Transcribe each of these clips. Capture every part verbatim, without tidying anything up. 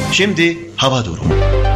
Şimdi hava durumu.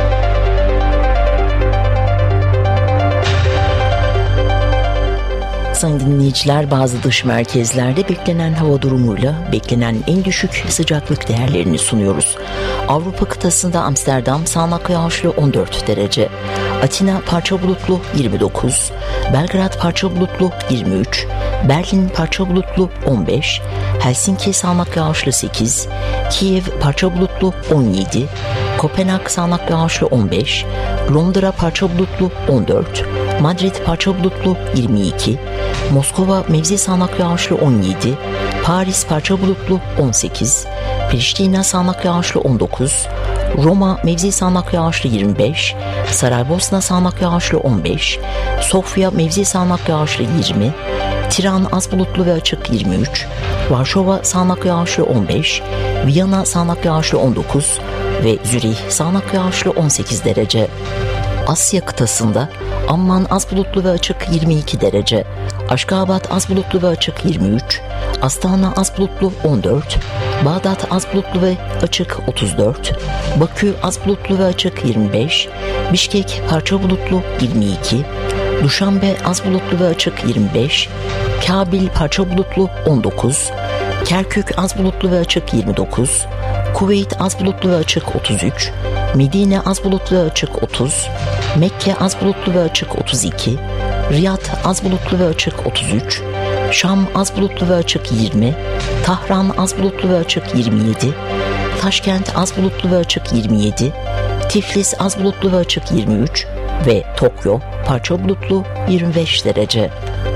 Sayın dinleyiciler, bazı dış merkezlerde beklenen hava durumuyla beklenen en düşük sıcaklık değerlerini sunuyoruz. Avrupa kıtasında Amsterdam sağanak yağışlı on dört derece, Atina parça bulutlu yirmi dokuz, Belgrad parça bulutlu yirmi üç, Berlin parça bulutlu on beş, Helsinki sağanak yağışlı sekiz, Kiev parça bulutlu on yedi, Kopenhag sağanak yağışlı on beş, Londra parça bulutlu on dört, Madrid parça bulutlu yirmi iki, Moskova mevzi sağanak yağışlı on yedi, Paris parça bulutlu on sekiz, Priştina sağanak yağışlı on dokuz, Roma mevzi sağanak yağışlı yirmi beş, Saraybosna sağanak yağışlı on beş, Sofya mevzi sağanak yağışlı yirmi, Tiran az bulutlu ve açık yirmi üç, Varşova sağanak yağışlı on beş, Viyana sağanak yağışlı on dokuz ve Zürih sağanak yağışlı on sekiz derece. Asya kıtasında Amman az bulutlu ve açık yirmi iki derece, Aşgabat az bulutlu ve açık yirmi üç, Astana az bulutlu on dört, Bağdat az bulutlu ve açık otuz dört, Bakü az bulutlu ve açık yirmi beş, Bişkek parça bulutlu yirmi iki, Duşanbe az bulutlu ve açık yirmi beş, Kabil parça bulutlu on dokuz, Kerkük az bulutlu ve açık yirmi dokuz, Kuveyt az bulutlu ve açık otuz üç, Medine az bulutlu ve açık otuz, Mekke az bulutlu ve açık otuz iki, Riyad az bulutlu ve açık otuz üç, Şam az bulutlu ve açık yirmi, Tahran az bulutlu ve açık yirmi yedi, Taşkent az bulutlu ve açık yirmi yedi, Tiflis az bulutlu ve açık yirmi üç ve Tokyo parça bulutlu yirmi beş derece.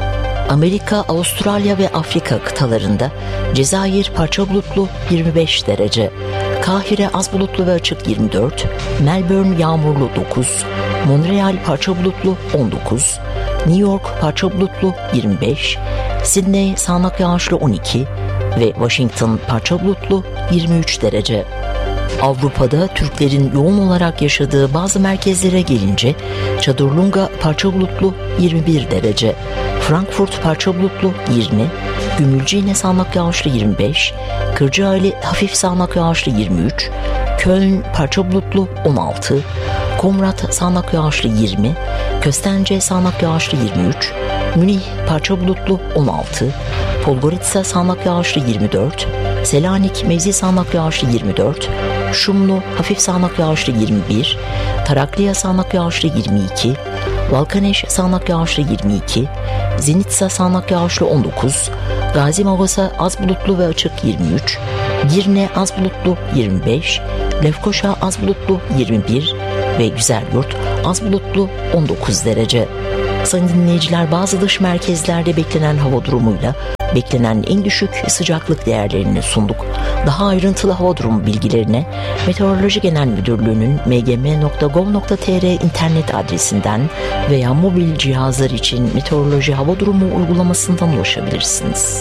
Amerika, Avustralya ve Afrika kıtalarında Cezayir parça bulutlu yirmi beş derece, Kahire az bulutlu ve açık yirmi dört, Melbourne yağmurlu dokuz, Montreal parça bulutlu on dokuz, New York parça bulutlu yirmi beş, Sydney sağanak yağışlı on iki ve Washington parça bulutlu yirmi üç derece. Avrupa'da Türklerin yoğun olarak yaşadığı bazı merkezlere gelince Çadırlunga parça bulutlu yirmi bir derece, Frankfurt parça bulutlu yirmi, Gümülcine sağanak yağışlı yirmi beş, Kırcaali hafif sağanak yağışlı yirmi üç, Köln parça bulutlu on altı, Komrat sağanak yağışlı yirmi, Köstence sağanak yağışlı yirmi üç, Münih parça bulutlu on altı, Podgorica sağanak yağışlı yirmi dört, Selanik mevzi sağanak yağışlı yirmi dört, Şumlu hafif sağanak yağışlı yirmi bir, Tarakliya sağanak yağışlı yirmi iki, Valkaneş sağanak yağışlı yirmi iki, Zenitsa sağanak yağışlı on dokuz, Gazi Mavasa az bulutlu ve açık yirmi üç, Girne az bulutlu yirmi beş, Lefkoşa az bulutlu yirmi bir ve Güzelyurt az bulutlu on dokuz derece. Sayın dinleyiciler, bazı dış merkezlerde beklenen hava durumuyla beklenen en düşük sıcaklık değerlerini sunduk. Daha ayrıntılı hava durumu bilgilerine Meteoroloji Genel Müdürlüğü'nün m g m nokta gov nokta t r internet adresinden veya mobil cihazlar için meteoroloji hava durumu uygulamasından ulaşabilirsiniz.